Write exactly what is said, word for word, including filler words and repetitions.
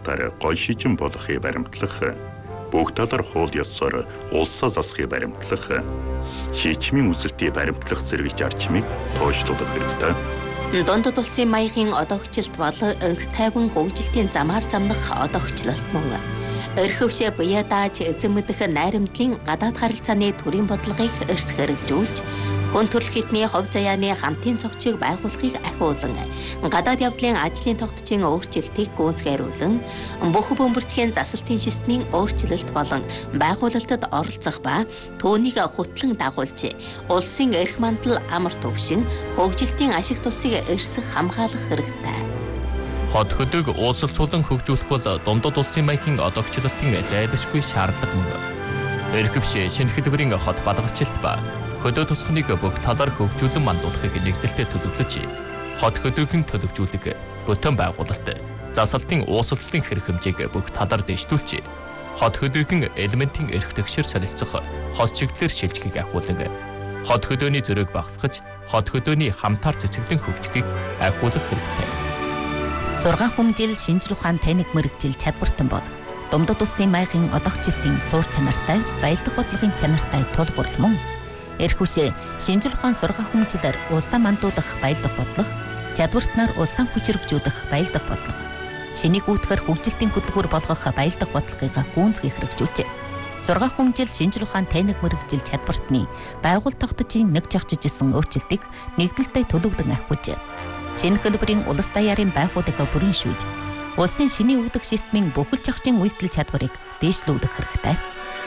талаар гой шижин болохыг баримтлах, бүх талаар хууль ёсоор улсаа засахыг баримтлах, шийчмийн үзэлтийг баримтлах зэрэг зарчмыг тооцоолох хэрэгтэй. Дундад улсын маягийн одоогчлолт бол өнг тайван хөгжилтийн замаар замнах одоогчлолт мөн. Өрхөвшөө буяа дааж эзэн мэдэх найрамдлын гадаад харилцааны төрийн бодлогыг эрс хэрэгжүүлж, хүн төрөл хитний хувь заяаны хамтын цогцыг байгуулахыг ахиулан, гадаад явдлын ажлын тогтцын өөрчлөлтийг гүйцэтгэрүүлэн, бүх бөмбөрцгийн засалтын системийн өөрчлөлт болон байгуулалтад оролцох ба түүнийг хөтлөн дагуулж, улсын эрх мандал амар төвшин, хөгжилтийн ашиг тусыг эрс хамгаалах хэрэгтэй. Хот хөдөг уулзалцуулан хөгжүүлэх бол дундад улсын маягийн одоогчлолтын зайлшгүй шаардлага мөн. Эрхэвшээ шинэ хэлбэрийн хот балгачлалт ба хөдөө тусахныг бүх талаар хөгжүүлэн мандуулахыг нэгдэлтэд төлөвлөж, хот хөдөөгийн төлөвжүүлэг, бүтэн байгуулалт, засалтын уусалцлын хэрэг хэмжээг бүх талаар дэвшүүлж, хот хөдөөгийн элементийн эрх тэгшэр солилцох хот чиглэлээр шилжихийг ахиулан, хот хөдөөний зөрөөг багасгаж, хот хөдөөний хамтаар цэцэглэн хөгжихийг ахиулах хэрэгтэй. Сургаан хүмжил шинжлэх ухаан тайныг мэрэгжил чадвартан бол дундад улсын маягийн одоогчлолтын суур чанартай, баялдах бодлогын чанартай тулгуур мөн. Эрхүсээ шинжлэх ухаан сургаан хүмжилээр улсаа мандуудах баялдах бодлого, чадвартнаар улсаа хүчрэгжүүлэх баялдах бодлого, шинийг үүтгэр хөгжилтийн хөтөлбөр болгох баялдах бодлогыг гүйцэтгэх хэрэгжүүлжээ. Сургаан хүмжил шинжлэх ухаан тайныг мэрэгжил чадвартны байгууллага тогтцын нэг жагчижсэн өөрчлөлтийг нэгдэлтэй төлөвлөн ахиулжээ. Шинэ хэлбэрийн улс даяарын байгууллагыг бүрэншүүлж, улсын шинийн үүдэх системийн бүхэл зохицын үйлдэл чадварыг дээшлүүлэх хэрэгтэй.